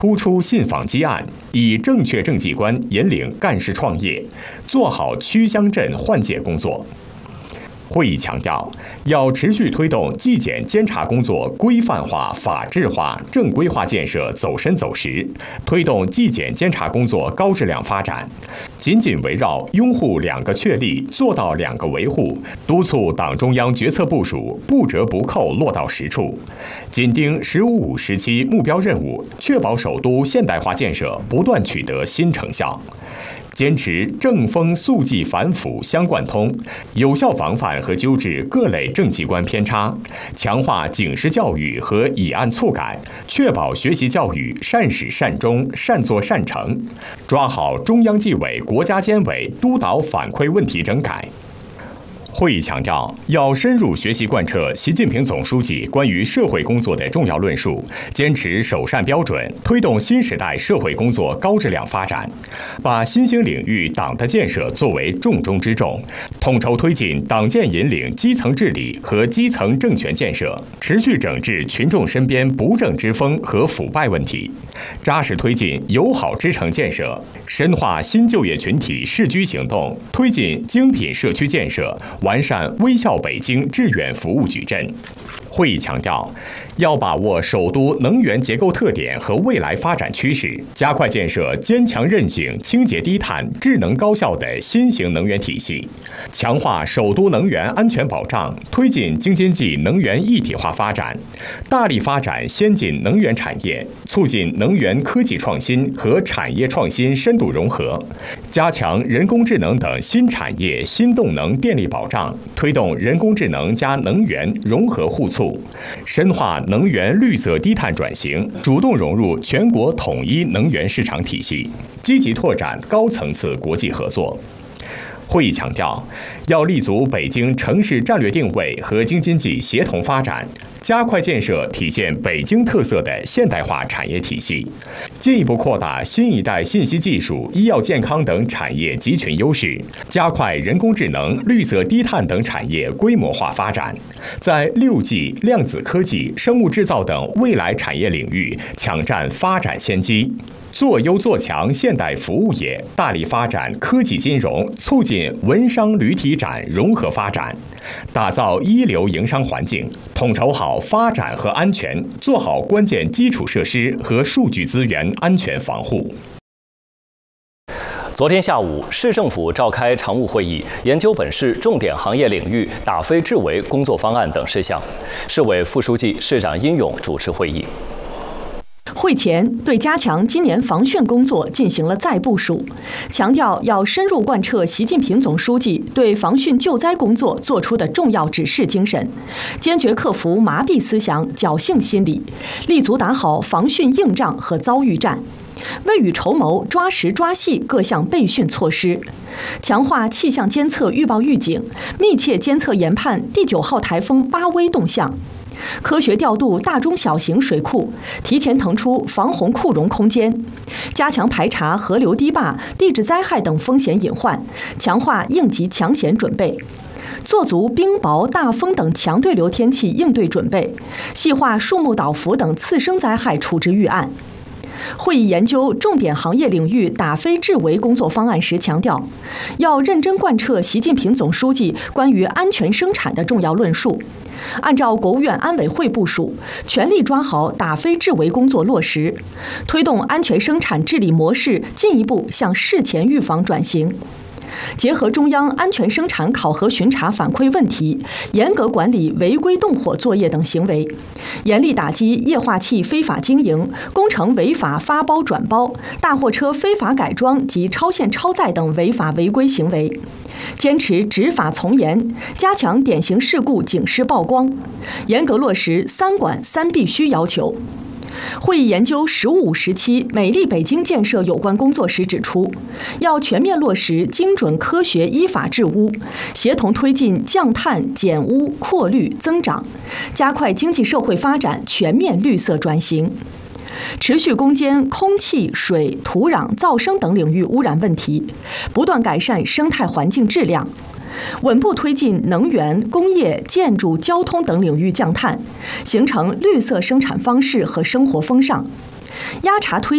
突出信访基案，以正确政绩观引领干事创业，做好区乡镇换届工作。会议强调，要持续推动纪检监察工作规范化、法治化、正规化建设走深走实，推动纪检监察工作高质量发展。紧紧围绕拥护2个确立，做到2个维护，督促党中央决策部署不折不扣落到实处，紧盯“15+5”时期目标任务，确保首都现代化建设不断取得新成效。坚持正风肃纪反腐相贯通，有效防范和纠治各类政绩观偏差，强化警示教育和以案促改，确保学习教育善始善终、善作善成，抓好中央纪委、国家监委督导反馈问题整改。会议强调，要深入学习贯彻习近平总书记关于社会工作的重要论述，坚持首善标准，推动新时代社会工作高质量发展，把新兴领域党的建设作为重中之重，统筹推进党建引领基层治理和基层政权建设，持续整治群众身边不正之风和腐败问题，扎实推进友好之城建设，深化新就业群体市居行动，推进精品社区建设，完善微笑北京志愿服务矩阵。会议强调，要把握首都能源结构特点和未来发展趋势，加快建设坚强韧性、清洁低碳、智能高效的新型能源体系，强化首都能源安全保障，推进京津冀能源一体化发展，大力发展先进能源产业，促进能源科技创新和产业创新深度融合，加强人工智能等新产业新动能电力保障，推动人工智能加能源融合互促，深化能源绿色低碳转型，主动融入全国统一能源市场体系，积极拓展高层次国际合作。会议强调，要立足北京城市战略定位和京津冀协同发展，加快建设体现北京特色的现代化产业体系，进一步扩大新一代信息技术、医药健康等产业集群优势，加快人工智能、绿色低碳等产业规模化发展，在6G、量子科技、生物制造等未来产业领域抢占发展先机。做优做强现代服务业，大力发展科技金融，促进文商旅体展融合发展，打造一流营商环境，统筹好发展和安全，做好关键基础设施和数据资源安全防护。 昨天下午，市政府召开常务会议，研究本市重点行业领域打非治为工作方案等事项。市委副书记、市长殷勇主持会议。 会前对加强今年防汛工作进行了再部署，强调要深入贯彻习近平总书记对防汛救灾工作作出的重要指示精神，坚决克服麻痹思想、侥幸心理，立足打好防汛硬仗和遭遇战，未雨绸缪，抓实抓细各项备汛措施，强化气象监测预报预警，密切监测研判第9号台风巴威动向。科学调度大中小型水库，提前腾出防洪库容空间，加强排查河流堤坝、地质灾害等风险隐患，强化应急抢险准备，做足冰雹、大风等强对流天气应对准备，细化树木倒伏等次生灾害处置预案。会议研究重点行业领域打非治为工作方案时强调，要认真贯彻习近平总书记关于安全生产的重要论述，按照国务院安委会部署，全力抓好打非治为工作落实，推动安全生产治理模式进一步向事前预防转型。结合中央安全生产考核巡查反馈问题，严格管理违规动火作业等行为，严厉打击液化气非法经营、工程违法发包转包、大货车非法改装及超限超载等违法违规行为，坚持执法从严，加强典型事故警示曝光，严格落实3管3必须要求。会议研究“15+5”时期美丽北京建设有关工作时指出，要全面落实精准科学依法治污，协同推进降碳减污扩绿增长，加快经济社会发展全面绿色转型，持续攻坚空气、水、土壤、噪声等领域污染问题，不断改善生态环境质量，稳步推进能源、工业、建筑、交通等领域降碳，形成绿色生产方式和生活风尚，压茶推